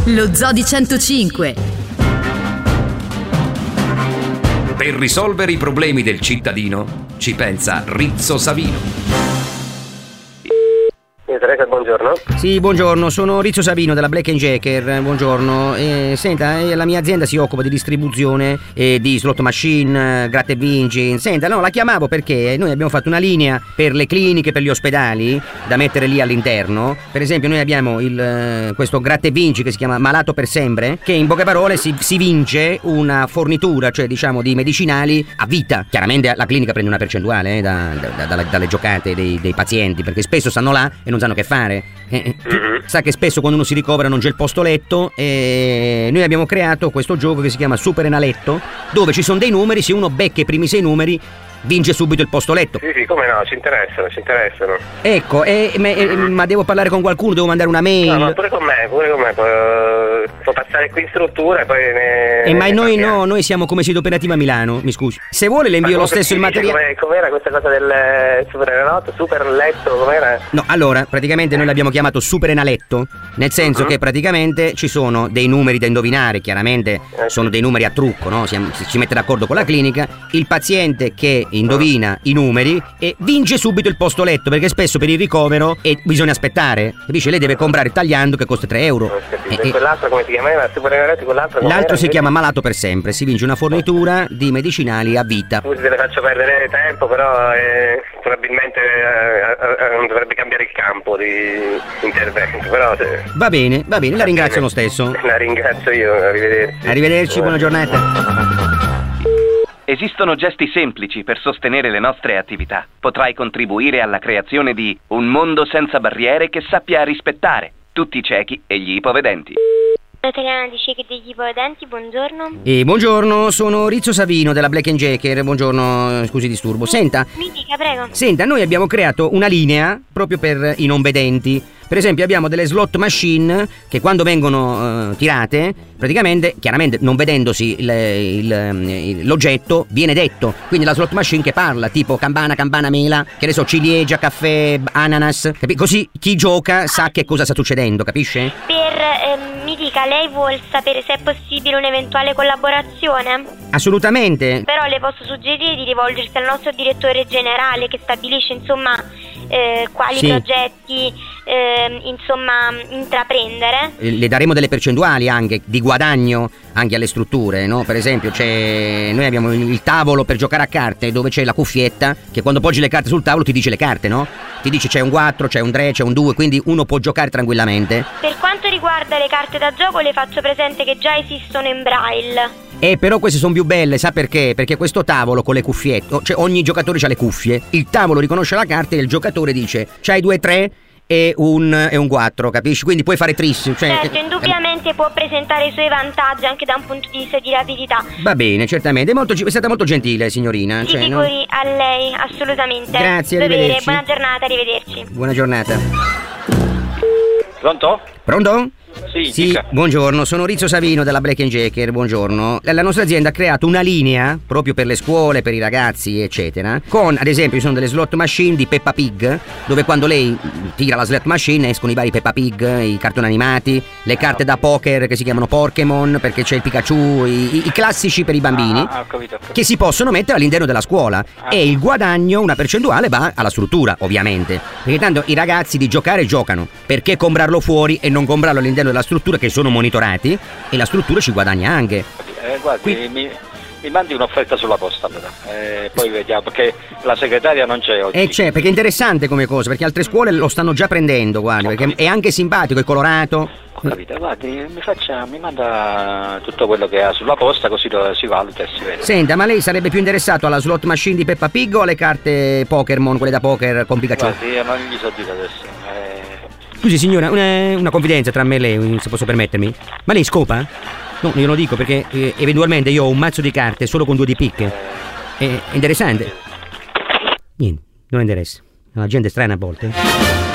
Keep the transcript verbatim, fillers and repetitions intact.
Lo Zoo di centocinque. Per risolvere i problemi del cittadino ci pensa Rizzo Savino. Buongiorno. Sì, buongiorno, sono Rizzo Savino della Black and Jacker, buongiorno. Eh, senta, eh, la mia azienda si occupa di distribuzione eh, di slot machine, eh, gratta e vinci. Senta, no, la chiamavo perché noi abbiamo fatto una linea per le cliniche, per gli ospedali, da mettere lì all'interno. Per esempio noi abbiamo il, eh, questo gratta e vinci che si chiama Malato per sempre, che in poche parole si, si vince una fornitura, cioè diciamo di medicinali a vita. Chiaramente la clinica prende una percentuale eh, da, da, da, dalle giocate dei, dei pazienti, perché spesso stanno là e non sanno che fare. Eh, mm-hmm. Sa che spesso quando uno si ricovera non c'è il posto letto, e noi abbiamo creato questo gioco che si chiama Super Enaletto, dove ci sono dei numeri, se uno becca i primi sei numeri vince subito il posto letto. Sì, sì, come no, ci interessano, ci interessano. Ecco, e, ma, e, ma devo parlare con qualcuno, devo mandare una mail? No, no, pure con me, pure con me, poi, può passare qui in struttura e poi ne... E ma ne noi parliamo. no, noi siamo come sito operativo a Milano, mi scusi. Se vuole le invio lo stesso il materiale. Come, com'era questa cosa del Super Enalotto, Super Letto, com'era? No, allora, praticamente noi l'abbiamo chiamato Super Enaletto, nel senso uh-huh. che praticamente ci sono dei numeri da indovinare, chiaramente eh, sono dei numeri a trucco, no? Si, si mette d'accordo con la clinica, il paziente che indovina uh-huh. i numeri e vince subito il posto letto, perché spesso per il ricovero e bisogna aspettare, capisce? Lei deve comprare il tagliando che costa tre euro. E, e quell'altro come si chiamava? Super Enaletto, quell'altro come l'altro era? si chiama Malato per sempre, si vince una fornitura di medicinali a vita. Scusi se le faccio perdere tempo, però eh, probabilmente eh, eh, non dovrebbe cambiare il campo di intervento, però se... Va bene, va bene, la ringrazio lo stesso. La ringrazio io, arrivederci. Arrivederci, buona giornata. Esistono gesti semplici per sostenere le nostre attività. Potrai contribuire alla creazione di un mondo senza barriere che sappia rispettare tutti i ciechi e gli ipovedenti. Italiana di ciechi e degli ipovedenti, buongiorno. E buongiorno, sono Rizzo Savino della Black and Jacker, buongiorno, scusi disturbo. Senta, mi dica, prego. Senta, noi abbiamo creato una linea proprio per i non vedenti. Per esempio abbiamo delle slot machine che quando vengono uh, tirate, praticamente, chiaramente non vedendosi il, il, il, l'oggetto, viene detto. Quindi la slot machine che parla, tipo campana, campana, mela, che ne so, ciliegia, caffè, ananas, capi? Così chi gioca sa che cosa sta succedendo, capisce? Per, ehm, mi dica, lei vuol sapere se è possibile un'eventuale collaborazione? Assolutamente. Però le posso suggerire di rivolgersi al nostro direttore generale che stabilisce, insomma, eh, quali sì. progetti eh, insomma intraprendere. Le daremo delle percentuali anche di guadagno anche alle strutture, no? Per esempio c'è noi abbiamo il tavolo per giocare a carte dove c'è la cuffietta che quando poggi le carte sul tavolo ti dice le carte, no? Ti dice c'è un quattro, c'è un tre, c'è un due, quindi uno può giocare tranquillamente. Per quanto riguarda le carte da gioco le faccio presente che già esistono in braille. Eh, però queste sono più belle, sa perché? Perché questo tavolo con le cuffiette, cioè ogni giocatore ha le cuffie, il tavolo riconosce la carta e il giocatore dice c'hai due tre e un, e un quattro, capisci? Quindi puoi fare tris, cioè, certo, indubbiamente eh, può presentare i suoi vantaggi anche da un punto di vista di rapidità. Va bene, certamente, è, molto, è stata molto gentile signorina. Si cioè, figuri, no? A lei, assolutamente. Grazie, Dovere. arrivederci. Buona giornata, arrivederci. Buona giornata. Pronto? Pronto? Sì, sì, dica. buongiorno, sono Rizzo Savino della Black and Jacker, buongiorno. La nostra azienda ha creato una linea proprio per le scuole, per i ragazzi, eccetera, con, ad esempio, ci sono delle slot machine di Peppa Pig, dove quando lei tira la slot machine escono i vari Peppa Pig, i cartoni animati, le carte da poker che si chiamano Pokémon, perché c'è il Pikachu, i, i classici per i bambini, ah, ah, ho capito, ho capito. che si possono mettere all'interno della scuola, ah. e il guadagno, una percentuale, va alla struttura, ovviamente, perché tanto i ragazzi di giocare giocano, perché comprarlo fuori e non comprarlo all'interno della struttura, che sono monitorati, e la struttura ci guadagna anche. Eh, guardi, Qui... mi, mi mandi un'offerta sulla posta allora, eh, poi vediamo, perché la segretaria non c'è oggi. Eh c'è, perché è interessante come cosa, perché altre scuole lo stanno già prendendo, guardi, perché è anche simpatico, è colorato. Ho capito, guardi, mi faccia, mi manda tutto quello che ha sulla posta, così lo, si valuta e si vede. Senta, ma lei sarebbe più interessato alla slot machine di Peppa Pig o alle carte Pokémon, quelle da poker con Pikachu? Guardi, io non gli so dire adesso. Eh... Scusi signora, una, una confidenza tra me e lei, se posso permettermi. Ma lei scopa? No, io lo dico perché eh, eventualmente io ho un mazzo di carte solo con due di picche. È interessante. Niente, non interessa. La gente è strana a volte.